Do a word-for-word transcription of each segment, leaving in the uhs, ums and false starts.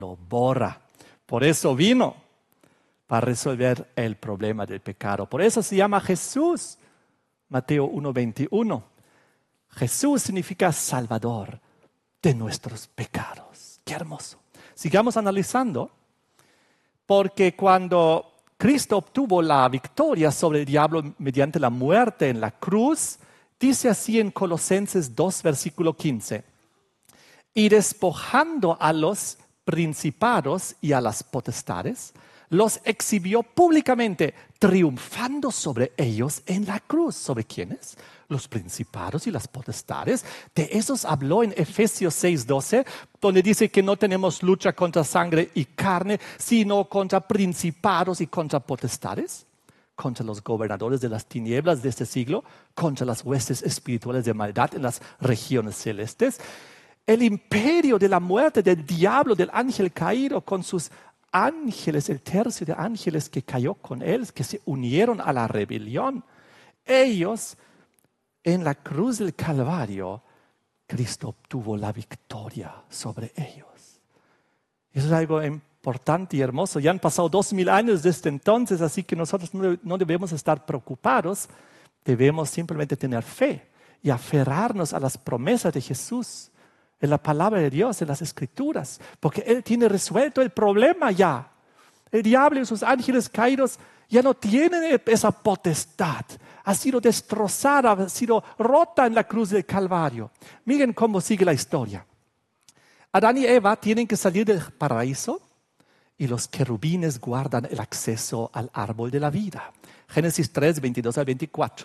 lo borra. Por eso vino, para resolver el problema del pecado. Por eso se llama Jesús, Mateo uno veintiuno. Jesús significa Salvador de nuestros pecados. Qué hermoso. Sigamos analizando, porque cuando Cristo obtuvo la victoria sobre el diablo mediante la muerte en la cruz, dice así en Colosenses dos, versículo quince, y despojando a los principados y a las potestades, los exhibió públicamente, triunfando sobre ellos en la cruz. ¿Sobre quiénes? Los principados y las potestades. De esos habló en Efesios seis doce, donde dice que no tenemos lucha contra sangre y carne, sino contra principados y contra potestades, contra los gobernadores de las tinieblas de este siglo, contra las huestes espirituales de maldad en las regiones celestes. El imperio de la muerte del diablo, del ángel caído, con sus ángeles, el tercio de ángeles que cayó con él, que se unieron a la rebelión. Ellos, en la cruz del Calvario, Cristo obtuvo la victoria sobre ellos. Eso es algo importante y hermoso. Ya han pasado dos mil años desde entonces, así que nosotros no debemos estar preocupados. Debemos simplemente tener fe y aferrarnos a las promesas de Jesús, en la palabra de Dios, en las Escrituras, porque Él tiene resuelto el problema ya. El diablo y sus ángeles caídos ya no tienen esa potestad. Ha sido destrozada, ha sido rota en la cruz del Calvario. Miren cómo sigue la historia. Adán y Eva tienen que salir del paraíso y los querubines guardan el acceso al árbol de la vida. Génesis tres, veintidós al veinticuatro.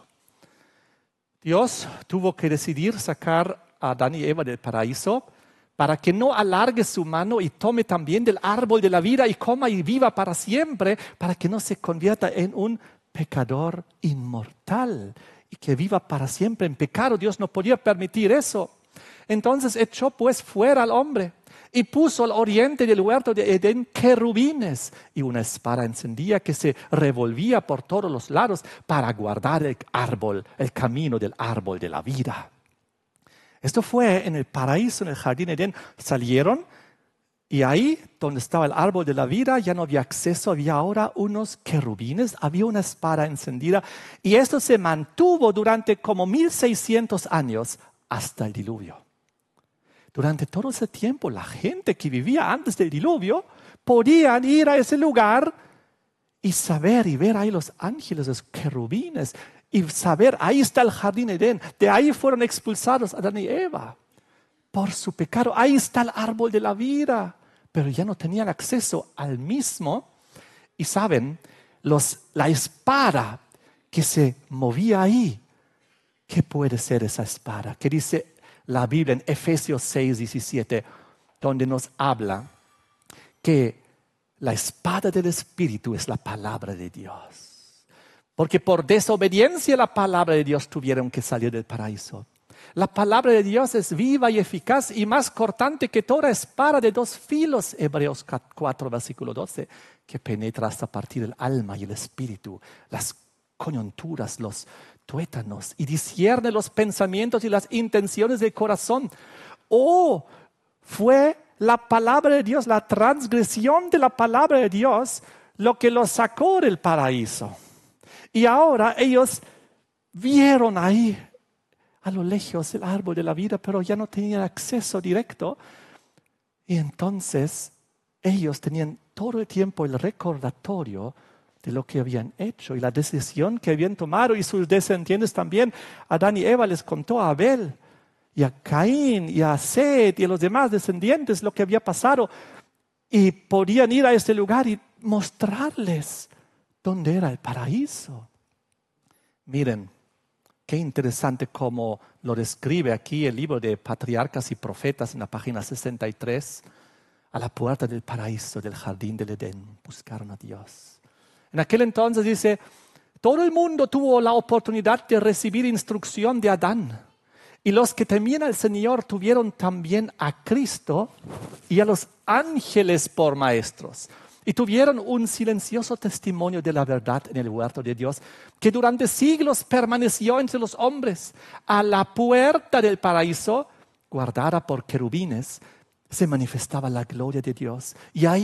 Dios tuvo que decidir sacar a Adán y Eva del paraíso para que no alargue su mano y tome también del árbol de la vida y coma y viva para siempre, para que no se convierta en un pecador inmortal y que viva para siempre en pecado. Dios no podía permitir eso. Entonces echó pues fuera al hombre y puso al oriente del huerto de Edén querubines y una espada encendida que se revolvía por todos los lados para guardar el árbol, el camino del árbol de la vida. Esto fue en el paraíso, en el jardín de Edén. Salieron y ahí donde estaba el árbol de la vida ya no había acceso, había ahora unos querubines, había una espada encendida y esto se mantuvo durante como mil seiscientos años hasta el diluvio. Durante todo ese tiempo la gente que vivía antes del diluvio podían ir a ese lugar y saber y ver ahí los ángeles, los querubines, y saber, ahí está el jardín Edén. De ahí fueron expulsados Adán y Eva por su pecado. Ahí está el árbol de la vida. Pero ya no tenían acceso al mismo. Y saben, los, la espada que se movía ahí, ¿qué puede ser esa espada? ¿Qué dice la Biblia en Efesios seis, diecisiete? Donde nos habla que la espada del Espíritu es la palabra de Dios. Porque por desobediencia a la palabra de Dios tuvieron que salir del paraíso. La palabra de Dios es viva y eficaz y más cortante que toda espada de dos filos. Hebreos cuatro, versículo doce, que penetra hasta partir el alma y el espíritu, las coyunturas, los tuétanos, y discierne los pensamientos y las intenciones del corazón. Oh, fue la palabra de Dios, la transgresión de la palabra de Dios, lo que los sacó del paraíso. Y ahora ellos vieron ahí a lo lejos el árbol de la vida, pero ya no tenían acceso directo. Y entonces ellos tenían todo el tiempo el recordatorio de lo que habían hecho y la decisión que habían tomado. Y sus descendientes también. Adán y Eva les contó a Abel y a Caín y a Set y a los demás descendientes lo que había pasado. Y podían ir a este lugar y mostrarles dónde era el paraíso. Miren, qué interesante cómo lo describe aquí el libro de Patriarcas y Profetas en la página sesenta y tres. A la puerta del paraíso, del jardín del Edén, buscaron a Dios. En aquel entonces dice, todo el mundo tuvo la oportunidad de recibir instrucción de Adán. Y los que temían al Señor tuvieron también a Cristo y a los ángeles por maestros. Y tuvieron un silencioso testimonio de la verdad en el huerto de Dios, que durante siglos permaneció entre los hombres, a la puerta del paraíso, guardada por querubines, se manifestaba la gloria de Dios. Y ahí